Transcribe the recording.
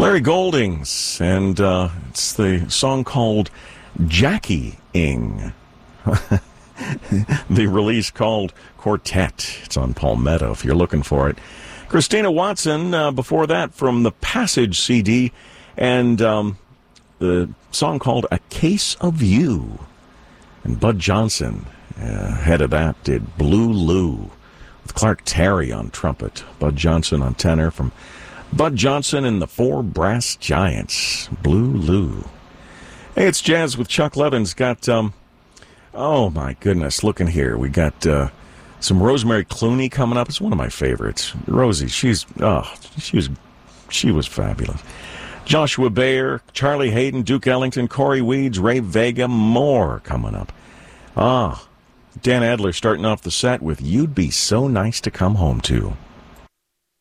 Larry Goldings, and it's the song called Jackie-ing. The release called Quartet. It's on Palmetto if you're looking for it. Christina Watson, before that, from the Passage CD, and the song called A Case of You. And Bud Johnson, head of that, did Blue Lou, with Clark Terry on trumpet, Bud Johnson on tenor, from Bud Johnson and the Four Brass Giants, Blue Lou. Hey, it's Jazz with Chuck Levins. Got, oh my goodness, looking here. We got some Rosemary Clooney coming up. It's one of my favorites. Rosie, she was fabulous. Joshua Bayer, Charlie Hayden, Duke Ellington, Corey Weeds, Ray Vega, more coming up. Dan Adler starting off the set with You'd Be So Nice to Come Home To.